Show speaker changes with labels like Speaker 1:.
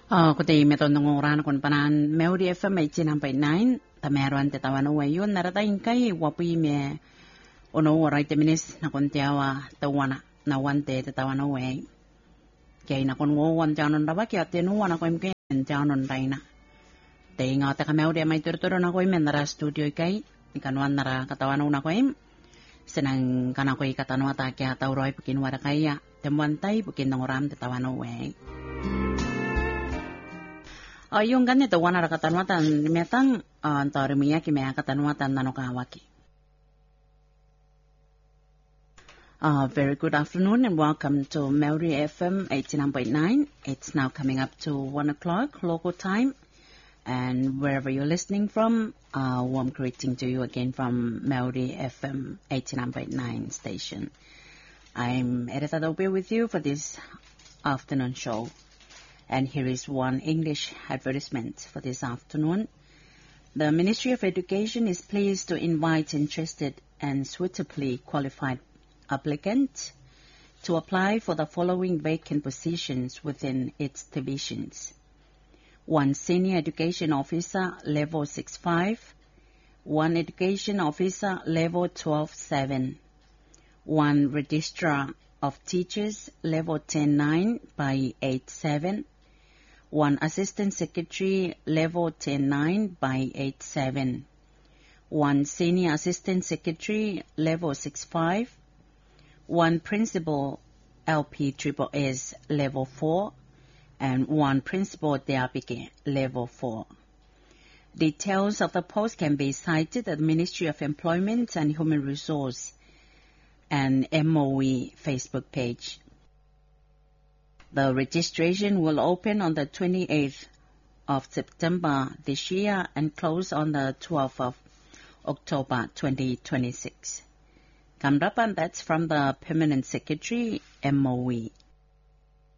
Speaker 1: Kuti meton ngoran kon panan Melody FM 89.9 tameron te tawan wayon naratain kay wapi me ono right minis na kon tiawa tawana na wante te tawan way kay na kon wan janon daba kya te no wana ko imke janon daina te nga te Melody may turturo na ko men nara studio kay ikanwan nara katawan na ko im senang kana ko ikatanwa ta kya tawroy pukin wara kaya temwantay pukin ngoram te tawan way. Yung ganito, wana katanwatan, metang antarimiya kimaya katanwatan nanokawaki. Very good afternoon and welcome to Melody FM 89.9. It's now coming up to 1 o'clock local time. And wherever you're listening from, warm greeting to you again from Melody FM 89.9 station. I'm Edita Dobe with you for this afternoon show. And here is one English advertisement for this afternoon. The Ministry of Education is pleased to invite interested and suitably qualified applicants to apply for the following vacant positions within its divisions. 1 Senior Education Officer, Level 6-5. 1 Education Officer, Level 12-7. 1 Registrar of Teachers, Level 10-9 by 8-7. 1 Assistant Secretary, Level 10-9 by 8-7. 1 Senior Assistant Secretary, Level 6-5. 1 Principal LPSS, Level 4. And 1 Principal DRPK, Level 4. Details of the post can be cited at the Ministry of Employment and Human Resource and MOE Facebook page. The registration will open on the 28th of September this year and close on the 12th of October 2026. Kamrapan, that's from the Permanent Secretary, MOE.